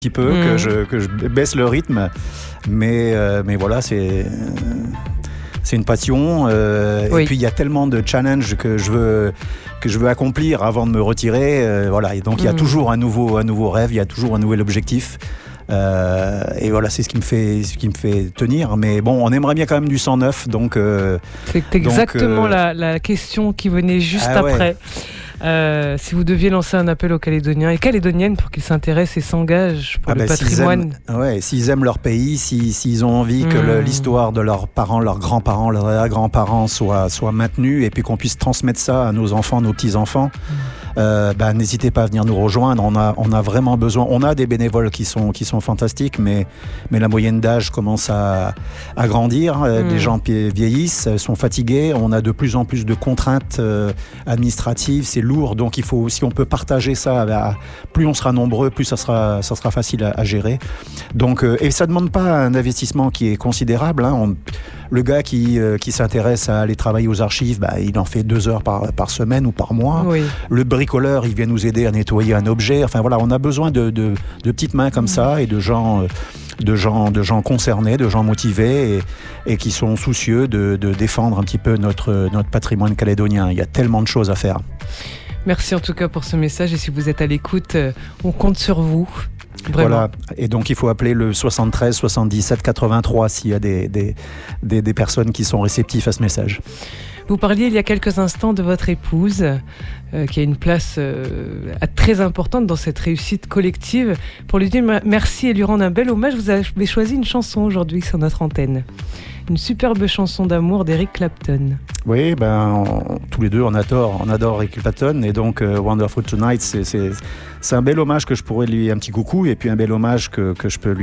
petit peu, que je baisse le rythme, mais voilà, c'est une passion. Oui. Et puis il y a tellement de challenges que je veux accomplir avant de me retirer. Voilà, et donc il y a toujours un nouveau rêve, il y a toujours un nouvel objectif. Et voilà, c'est ce qui me fait tenir. Mais bon, on aimerait bien quand même du 109, donc. C'est exactement la question qui venait juste après. Si vous deviez lancer un appel aux Calédoniens et Calédoniennes pour qu'ils s'intéressent et s'engagent pour le patrimoine. S'ils aiment leur pays, s'ils ont envie que l'histoire de leurs parents, leurs grands-parents, leurs grands-parents soit maintenue et puis qu'on puisse transmettre ça à nos enfants, nos petits-enfants, n'hésitez pas à venir nous rejoindre. On a vraiment besoin. On a des bénévoles qui sont fantastiques, mais la moyenne d'âge commence à grandir. Les gens vieillissent, sont fatigués. On a de plus en plus de contraintes administratives. C'est lourd, donc il faut, si on peut partager ça, plus on sera nombreux, plus ça sera facile à gérer. Donc, et ça ne demande pas un investissement qui est considérable. Le gars qui s'intéresse à aller travailler aux archives, il en fait 2 heures par semaine ou par mois. Oui. Le bricoleur, il vient nous aider à nettoyer un objet. Enfin voilà, on a besoin de petites mains comme ça et de gens concernés, de gens motivés et qui sont soucieux de défendre un petit peu notre patrimoine calédonien. Il y a tellement de choses à faire. Merci en tout cas pour ce message, et si vous êtes à l'écoute, on compte sur vous. Vraiment. Voilà, et donc il faut appeler le 73 77 83 s'il y a des personnes qui sont réceptives à ce message. Vous parliez il y a quelques instants de votre épouse qui a une place très importante dans cette réussite collective. Pour lui dire merci et lui rendre un bel hommage, vous avez choisi une chanson aujourd'hui sur notre antenne. Une superbe chanson d'amour d'Eric Clapton. Oui, tous les deux on adore Eric Clapton, et donc Wonderful Tonight, c'est un bel hommage que je pourrais lui, un petit coucou, et puis un bel hommage que je peux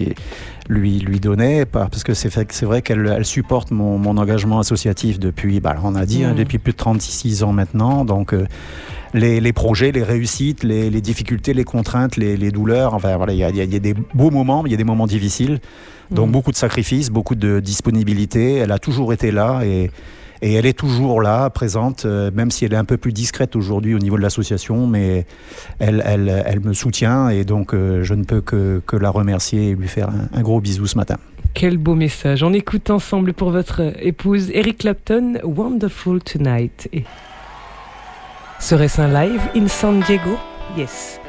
lui donner, parce que c'est vrai qu'elle supporte mon engagement associatif depuis, on a dit, depuis plus de 36 ans maintenant, donc les projets, les réussites, les difficultés, les contraintes, les douleurs, enfin voilà, il y a des beaux moments, il y a des moments difficiles, donc beaucoup de sacrifices, beaucoup de disponibilité. Elle a toujours été là et elle est toujours là, présente, même si elle est un peu plus discrète aujourd'hui au niveau de l'association, mais elle me soutient, et donc je ne peux que la remercier et lui faire un gros bisou ce matin. Quel beau message. On écoute ensemble pour votre épouse Eric Clapton, Wonderful Tonight. Et serait-ce un live in San Diego? Yes.